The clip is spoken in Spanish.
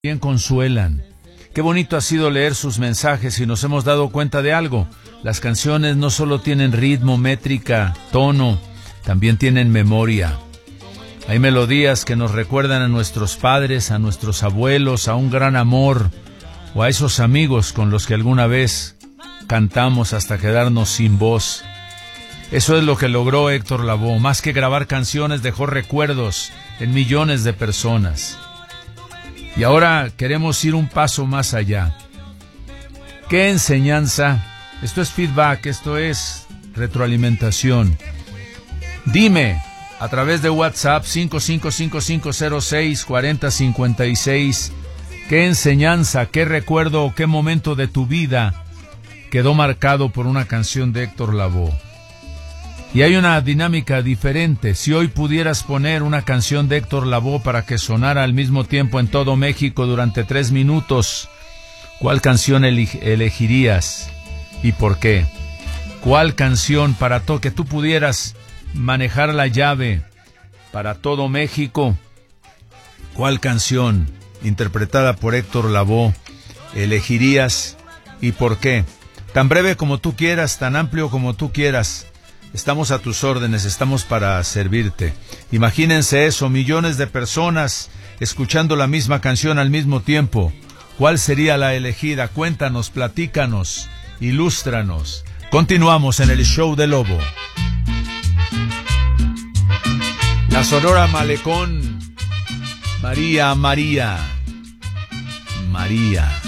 bien consuelan. Qué bonito ha sido leer sus mensajes y nos hemos dado cuenta de algo. Las canciones no solo tienen ritmo, métrica, tono, también tienen memoria. Hay melodías que nos recuerdan a nuestros padres, a nuestros abuelos, a un gran amor o a esos amigos con los que alguna vez cantamos hasta quedarnos sin voz. Eso es lo que logró Héctor Lavoe. Más que grabar canciones, dejó recuerdos en millones de personas. Y ahora queremos ir un paso más allá. ¿Qué enseñanza? Esto es feedback, esto es retroalimentación. Dime a través de WhatsApp 5555064056 qué enseñanza, qué recuerdo o qué momento de tu vida quedó marcado por una canción de Héctor Lavoe. Y hay una dinámica diferente. Si hoy pudieras poner una canción de Héctor Lavoe para que sonara al mismo tiempo en todo México durante 3 minutos, ¿cuál canción elegirías y por qué? ¿Cuál canción para que tú pudieras manejar la llave para todo México? ¿Cuál canción interpretada por Héctor Lavoe elegirías y por qué? Tan breve como tú quieras, tan amplio como tú quieras. Estamos a tus órdenes, estamos para servirte. Imagínense eso, millones de personas escuchando la misma canción al mismo tiempo. ¿Cuál sería la elegida? Cuéntanos, platícanos, ilústranos. Continuamos en el show de Lobo. La Sonora Malecón. María, María, María.